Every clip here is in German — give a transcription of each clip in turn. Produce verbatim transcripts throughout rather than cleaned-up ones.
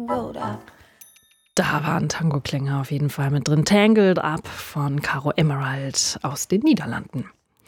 Da waren Tango-Klänge auf jeden Fall mit drin. Tangled Up von Caro Emerald aus den Niederlanden.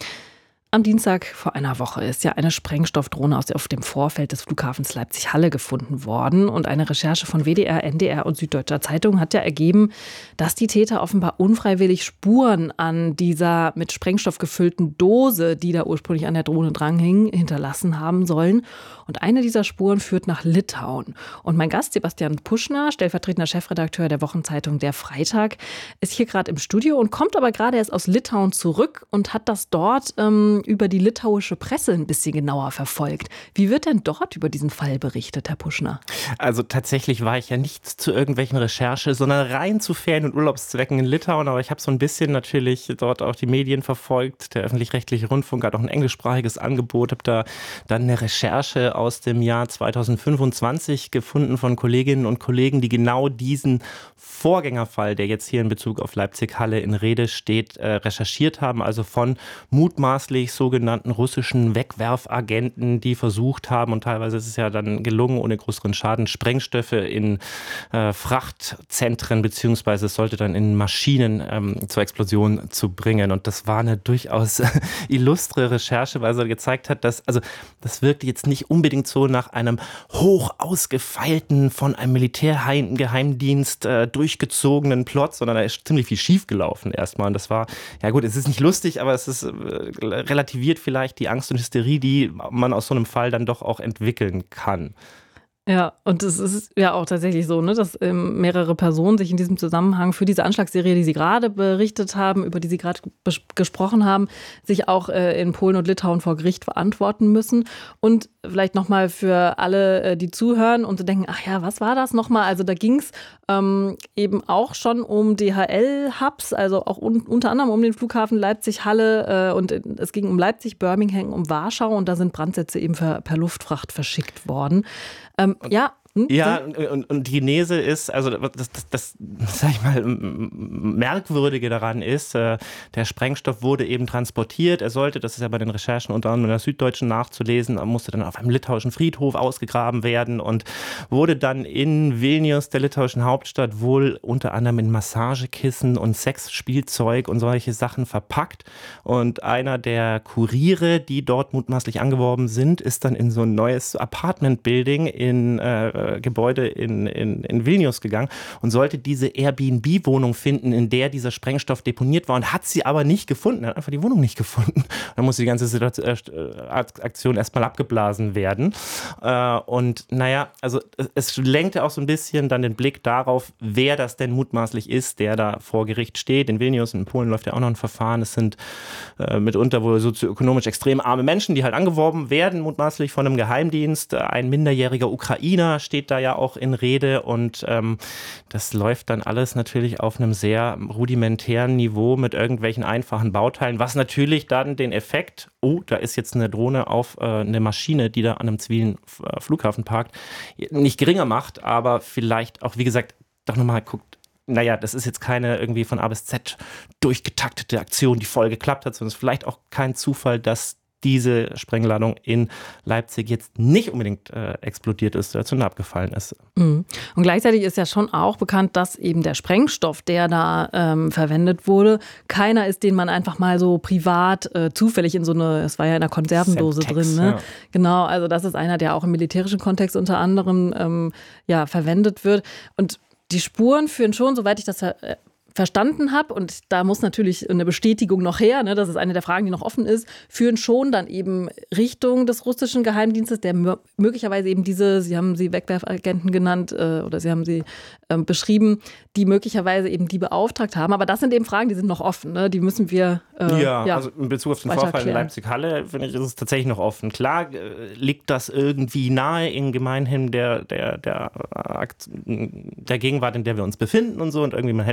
Am Dienstag vor einer Woche ist ja eine Sprengstoffdrohne aus auf dem Vorfeld des Flughafens Leipzig-Halle gefunden worden. Und eine Recherche von W D R, N D R und Süddeutscher Zeitung hat ja ergeben, dass die Täter offenbar unfreiwillig Spuren an dieser mit Sprengstoff gefüllten Dose, die da ursprünglich an der Drohne dranhing, hinterlassen haben sollen. Und eine dieser Spuren führt nach Litauen. Und mein Gast, Sebastian Puschner, stellvertretender Chefredakteur der Wochenzeitung Der Freitag, ist hier gerade im Studio und kommt aber gerade erst aus Litauen zurück und hat das dort ähm, über die litauische Presse ein bisschen genauer verfolgt. Wie wird denn dort über diesen Fall berichtet, Herr Puschner? Also tatsächlich war ich ja nicht zu irgendwelchen Recherche, sondern rein zu Ferien- und Urlaubszwecken in Litauen. Aber ich habe so ein bisschen natürlich dort auch die Medien verfolgt. Der öffentlich-rechtliche Rundfunk hat auch ein englischsprachiges Angebot. Habe da dann eine Recherche aus dem Jahr zweitausendfünfundzwanzig gefunden von Kolleginnen und Kollegen, die genau diesen Vorgängerfall, der jetzt hier in Bezug auf Leipzig-Halle in Rede steht, äh, recherchiert haben. Also von mutmaßlich sogenannten russischen Wegwerfagenten, die versucht haben, und teilweise ist es ja dann gelungen, ohne größeren Schaden, Sprengstoffe in äh, Frachtzentren beziehungsweise es sollte dann in Maschinen ähm, zur Explosion zu bringen. Und das war eine durchaus illustre Recherche, weil sie gezeigt hat, dass, also das wirkte jetzt nicht unbedingt so nach einem hoch ausgefeilten, von einem Militärgeheimdienst äh, durchgezogenen Plot, sondern da ist ziemlich viel schiefgelaufen erstmal. Und das war, ja gut, es ist nicht lustig, aber es ist äh, relativiert vielleicht die Angst und Hysterie, die man aus so einem Fall dann doch auch entwickeln kann. Ja, und es ist ja auch tatsächlich so, ne, dass ähm, mehrere Personen sich in diesem Zusammenhang für diese Anschlagsserie, die Sie gerade berichtet haben, über die Sie gerade bes- gesprochen haben, sich auch äh, in Polen und Litauen vor Gericht verantworten müssen. Und vielleicht nochmal für alle, äh, die zuhören und so denken, ach ja, was war das nochmal? Also da ging es ähm, eben auch schon um D H L-Hubs, also auch un- unter anderem um den Flughafen Leipzig-Halle äh, und es ging um Leipzig, Birmingham, um Warschau und da sind Brandsätze eben per, per Luftfracht verschickt worden. Ähm, ja. Hm? Ja, und, und die Genese ist, also das, das, das sag ich mal, Merkwürdige daran ist, äh, der Sprengstoff wurde eben transportiert. Er sollte, das ist ja bei den Recherchen unter anderem in der Süddeutschen nachzulesen, musste dann auf einem litauischen Friedhof ausgegraben werden und wurde dann in Vilnius, der litauischen Hauptstadt, wohl unter anderem in Massagekissen und Sexspielzeug und solche Sachen verpackt. Und einer der Kuriere, die dort mutmaßlich angeworben sind, ist dann in so ein neues Apartment-Building in äh, Gebäude in, in, in Vilnius gegangen und sollte diese Airbnb-Wohnung finden, in der dieser Sprengstoff deponiert war und hat sie aber nicht gefunden. Er hat einfach die Wohnung nicht gefunden. Dann musste die ganze Situation, äh, Aktion erstmal abgeblasen werden. Äh, und naja, also es lenkte auch so ein bisschen dann den Blick darauf, wer das denn mutmaßlich ist, der da vor Gericht steht. In Vilnius, in Polen läuft ja auch noch ein Verfahren. Es sind äh, mitunter wohl sozioökonomisch extrem arme Menschen, die halt angeworben werden, mutmaßlich von einem Geheimdienst. Ein minderjähriger Ukrainer steht da ja auch in Rede und ähm, das läuft dann alles natürlich auf einem sehr rudimentären Niveau mit irgendwelchen einfachen Bauteilen, was natürlich dann den Effekt, oh, da ist jetzt eine Drohne auf äh, eine Maschine, die da an einem zivilen äh, Flughafen parkt, nicht geringer macht, aber vielleicht auch, wie gesagt, doch nochmal guckt, naja, das ist jetzt keine irgendwie von A bis Z durchgetaktete Aktion, die voll geklappt hat, sondern es ist vielleicht auch kein Zufall, dass diese Sprengladung in Leipzig jetzt nicht unbedingt äh, explodiert ist oder Zünder abgefallen ist. Mhm. Und gleichzeitig ist ja schon auch bekannt, dass eben der Sprengstoff, der da ähm, verwendet wurde, keiner ist, den man einfach mal so privat äh, zufällig in so eine, es war ja in einer Konservendose Semtex, drin, ne? Ja. Genau, also das ist einer, der auch im militärischen Kontext unter anderem ähm, ja, verwendet wird. Und die Spuren führen schon, soweit ich das äh, verstanden habe, und da muss natürlich eine Bestätigung noch her, ne, das ist eine der Fragen, die noch offen ist, führen schon dann eben Richtung des russischen Geheimdienstes, der mö- möglicherweise eben diese, Sie haben sie Wegwerfagenten genannt äh, oder Sie haben sie äh, beschrieben, die möglicherweise eben die beauftragt haben. Aber das sind eben Fragen, die sind noch offen, ne? Die müssen wir äh, ja, ja, also in Bezug auf den Vorfall in Leipzig-Halle, finde ich, ist es tatsächlich noch offen. Klar äh, liegt das irgendwie nahe in gemeinhin der, der, der, der Gegenwart, in der wir uns befinden und so, und irgendwie man hätte es für plausibel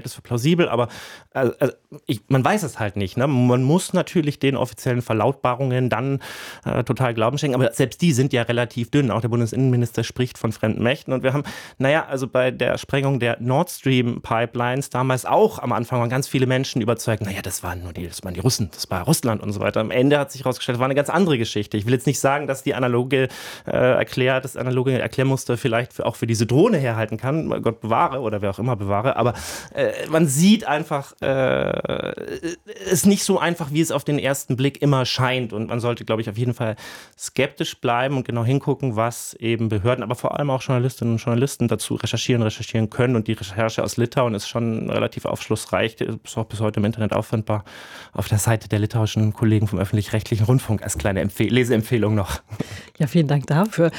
plausibel, aber äh, ich, man weiß es halt nicht. Ne? Man muss natürlich den offiziellen Verlautbarungen dann äh, total Glauben schenken, aber selbst die sind ja relativ dünn. Auch der Bundesinnenminister spricht von fremden Mächten und wir haben, naja, also bei der Sprengung der Nord Stream Pipelines damals auch am Anfang waren ganz viele Menschen überzeugt, naja, das waren nur die, das waren die Russen, das war Russland und so weiter. Am Ende hat sich herausgestellt, das war eine ganz andere Geschichte. Ich will jetzt nicht sagen, dass die analoge äh, Erklär, das analoge Erklärmuster vielleicht für, auch für diese Drohne herhalten kann, Gott bewahre oder wer auch immer bewahre, aber äh, man sieht einfach, äh, es ist nicht so einfach, wie es auf den ersten Blick immer scheint und man sollte, glaube ich, auf jeden Fall skeptisch bleiben und genau hingucken, was eben Behörden, aber vor allem auch Journalistinnen und Journalisten dazu recherchieren, recherchieren können und die Recherche aus Litauen ist schon relativ aufschlussreich, ist auch bis heute im Internet auffindbar auf der Seite der litauischen Kollegen vom öffentlich-rechtlichen Rundfunk als kleine Empfehl- Leseempfehlung noch. Ja, vielen Dank dafür.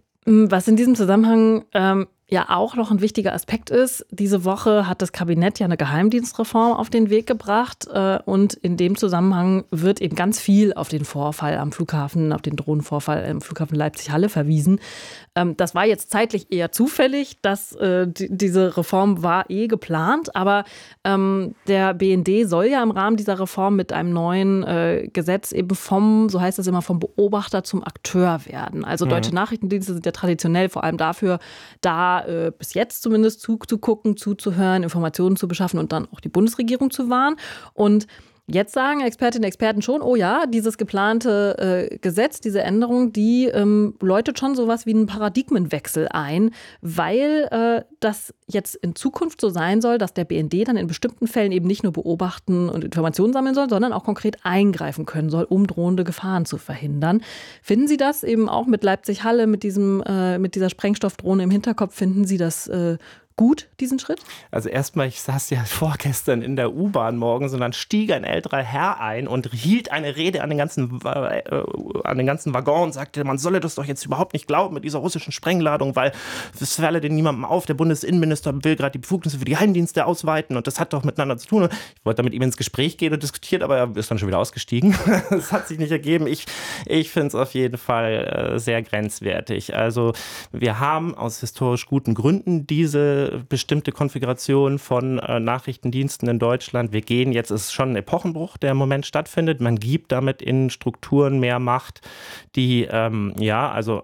Was in diesem Zusammenhang ähm, ja auch noch ein wichtiger Aspekt ist, diese Woche hat das Kabinett ja eine Geheimdienstreform auf den Weg gebracht äh, und in dem Zusammenhang wird eben ganz viel auf den Vorfall am Flughafen, auf den Drohnenvorfall am Flughafen Leipzig-Halle verwiesen. Ähm, das war jetzt zeitlich eher zufällig, dass äh, die, diese Reform war eh geplant, aber ähm, der B N D soll ja im Rahmen dieser Reform mit einem neuen äh, Gesetz eben vom, so heißt es immer, vom Beobachter zum Akteur werden. Also deutsche mhm. Nachrichtendienste sind ja traditionell vor allem dafür da, äh, bis jetzt zumindest zuzugucken, zuzuhören, Informationen zu beschaffen und dann auch die Bundesregierung zu warnen. Und jetzt sagen Expertinnen und Experten schon, oh ja, dieses geplante äh, Gesetz, diese Änderung, die ähm, läutet schon sowas wie einen Paradigmenwechsel ein, weil äh, das jetzt in Zukunft so sein soll, dass der B N D dann in bestimmten Fällen eben nicht nur beobachten und Informationen sammeln soll, sondern auch konkret eingreifen können soll, um drohende Gefahren zu verhindern. Finden Sie das eben auch mit Leipzig-Halle, mit diesem, äh, mit dieser Sprengstoffdrohne im Hinterkopf, finden Sie das äh, gut, diesen Schritt? Also erstmal, ich saß ja vorgestern in der U-Bahn morgens und dann stieg ein älterer Herr ein und hielt eine Rede an den ganzen, äh, an den ganzen Waggon und sagte, man solle das doch jetzt überhaupt nicht glauben mit dieser russischen Sprengladung, weil das falle denn niemandem auf. Der Bundesinnenminister will gerade die Befugnisse für die Geheimdienste ausweiten und das hat doch miteinander zu tun. Ich wollte da mit ihm ins Gespräch gehen und diskutiert, aber er ist dann schon wieder ausgestiegen. Das hat sich nicht ergeben. Ich, ich finde es auf jeden Fall äh, sehr grenzwertig. Also wir haben aus historisch guten Gründen diese bestimmte Konfiguration von äh, Nachrichtendiensten in Deutschland. Wir gehen jetzt, es ist schon ein Epochenbruch, der im Moment stattfindet. Man gibt damit in Strukturen mehr Macht, die ähm, ja, also